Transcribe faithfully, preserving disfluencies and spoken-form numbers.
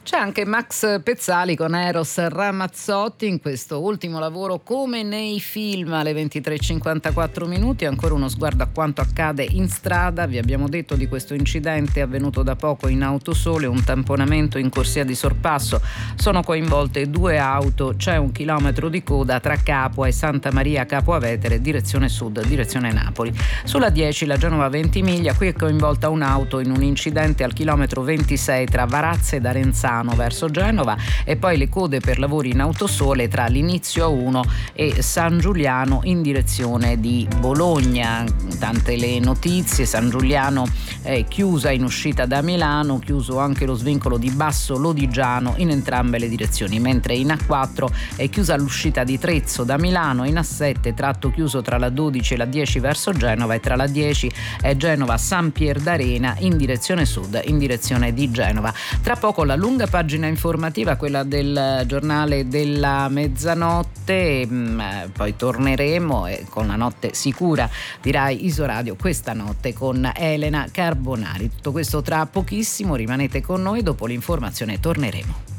C'è anche Max Pezzali con Eros Ramazzotti in questo ultimo lavoro come nei film alle ventitré e cinquantaquattro minuti. Ancora uno sguardo a quanto accade in strada. Vi abbiamo detto di questo incidente avvenuto da poco in Autosole, un tamponamento in corsia di sorpasso. Sono coinvolte due auto, c'è un chilometro di coda tra Capua e Santa Maria Capua Vetere, direzione sud, direzione Napoli. Sulla dieci la Genova Ventimiglia, qui è coinvolta un'auto in un incidente al chilometro ventisei tra Varazze ed Arenzano verso Genova, e poi le code per lavori in Autosole tra l'Inizio uno e San Giuliano in direzione di Bologna. Tante le notizie. San Giuliano è chiusa in uscita da Milano, chiuso anche lo svincolo di Basso Lodigiano in entrambe le direzioni, mentre in A quattro è chiusa l'uscita di Trezzo da Milano, in A sette tratto chiuso tra la dodici e la dieci verso Genova, e tra la dieci è Genova San Pier d'Arena in direzione sud, in direzione di Genova. Tra poco la lunga pagina informativa, quella del giornale della mezzanotte, poi torneremo e con la notte sicura di Rai Isoradio questa notte con Elena Carbonari. Tutto questo tra pochissimo, rimanete con noi, dopo l'informazione torneremo.